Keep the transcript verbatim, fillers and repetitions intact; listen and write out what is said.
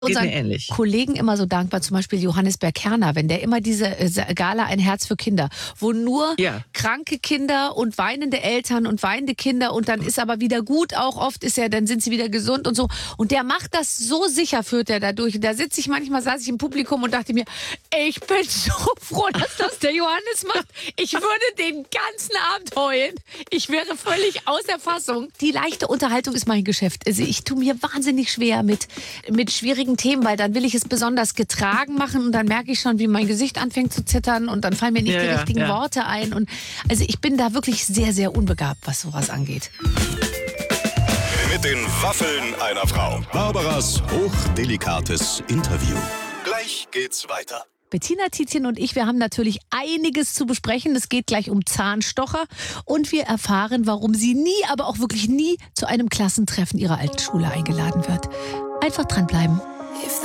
Geht unseren mir ähnlich. Kollegen immer so dankbar, zum Beispiel Johannes Berg-Kerner, wenn der immer diese äh, Gala Ein Herz für Kinder, wo nur Ja. kranke Kinder und weinende Eltern und weinende Kinder und dann ist aber wieder gut, auch oft ist er, dann sind sie wieder gesund und so. Und der macht das so sicher, führt er dadurch. Da sitze ich manchmal, saß ich im Publikum und dachte mir, ich bin so froh, dass das der Johannes macht. Ich würde den ganzen Abend heulen. Ich wäre völlig außer Fassung. Die leichte Unterhaltung ist mein Geschäft. Also ich tue mir wahnsinnig schwer mit, mit schwierigen Themen, weil dann will ich es besonders getragen machen und dann merke ich schon, wie mein Gesicht anfängt zu zittern und dann fallen mir nicht Ja, die ja, richtigen ja. Worte ein. Und also ich bin da wirklich sehr, sehr unbegabt, was sowas angeht. Mit den Waffeln einer Frau. Barbaras hochdelikates Interview. Gleich geht's weiter. Bettina Tietjen und ich, wir haben natürlich einiges zu besprechen. Es geht gleich um Zahnstocher und wir erfahren, warum sie nie, aber auch wirklich nie zu einem Klassentreffen ihrer alten Schule eingeladen wird. Einfach dranbleiben.